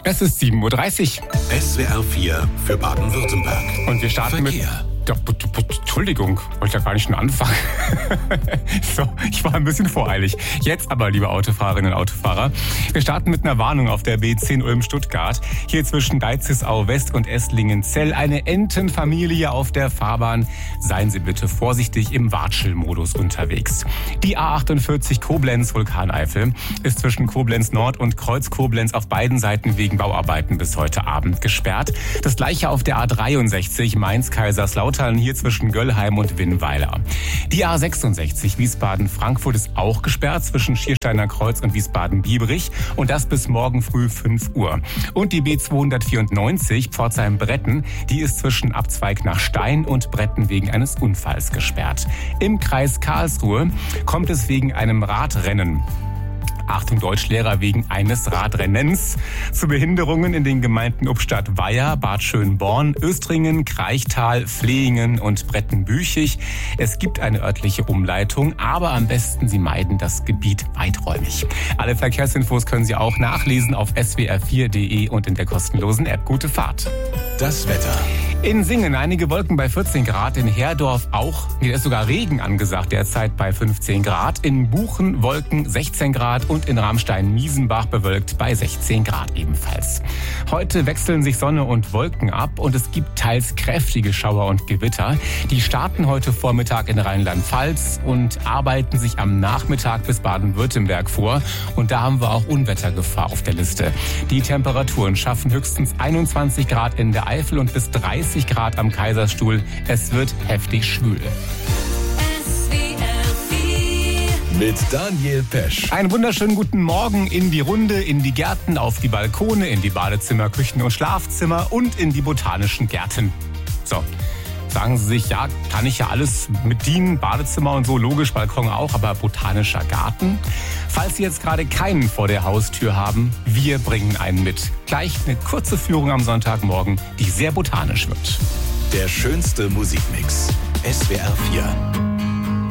Es ist 7:30 Uhr. SWR 4 für Baden-Württemberg. Und wir starten Verkehr. Entschuldigung, wollte ja gar nicht schon anfangen. So, ich war ein bisschen voreilig. Jetzt aber, liebe Autofahrerinnen und Autofahrer, wir starten mit einer Warnung auf der B10 Ulm-Stuttgart. Hier zwischen Deizisau West und Esslingen-Zell eine Entenfamilie auf der Fahrbahn. Seien Sie bitte vorsichtig im Watschelmodus unterwegs. Die A48 Koblenz-Vulkaneifel ist zwischen Koblenz Nord und Kreuz Koblenz auf beiden Seiten wegen Bauarbeiten bis heute Abend gesperrt. Das gleiche auf der A63 Mainz-Kaiserslautern, hier zwischen Göllheim und Winnweiler. Die A66 Wiesbaden-Frankfurt ist auch gesperrt zwischen Schiersteiner Kreuz und Wiesbaden-Biebrich und das bis morgen früh 5 Uhr. Und die B294 Pforzheim-Bretten, die ist zwischen Abzweig nach Stein und Bretten wegen eines Unfalls gesperrt. Im Kreis Karlsruhe kommt es wegen einem Radrennen, Achtung Deutschlehrer, wegen eines Radrennens zu Behinderungen in den Gemeinden Ubstadt-Weiher, Bad Schönborn, Östringen, Kraichtal, Flehingen und Brettenbüchig. Es gibt eine örtliche Umleitung, aber am besten Sie meiden das Gebiet weiträumig. Alle Verkehrsinfos können Sie auch nachlesen auf swr4.de und in der kostenlosen App. Gute Fahrt. Das Wetter. In Singen einige Wolken bei 14 Grad, in Herdorf auch, hier ist sogar Regen angesagt derzeit bei 15 Grad, in Buchen Wolken 16 Grad und in Ramstein-Miesenbach bewölkt bei 16 Grad ebenfalls. Heute wechseln sich Sonne und Wolken ab und es gibt teils kräftige Schauer und Gewitter. Die starten heute Vormittag in Rheinland-Pfalz und arbeiten sich am Nachmittag bis Baden-Württemberg vor und da haben wir auch Unwettergefahr auf der Liste. Die Temperaturen schaffen höchstens 21 Grad in der Eifel und bis 30 Grad am Kaiserstuhl. Es wird heftig schwül. Mit Daniel Pesch. Einen wunderschönen guten Morgen in die Runde, in die Gärten, auf die Balkone, in die Badezimmer, Küchen und Schlafzimmer und in die botanischen Gärten. So, sagen Sie sich, ja, kann ich ja alles mit dienen, Badezimmer und so, logisch, Balkon auch, aber botanischer Garten? Falls Sie jetzt gerade keinen vor der Haustür haben, wir bringen einen mit. Gleich eine kurze Führung am Sonntagmorgen, die sehr botanisch wird. Der schönste Musikmix. SWR 4.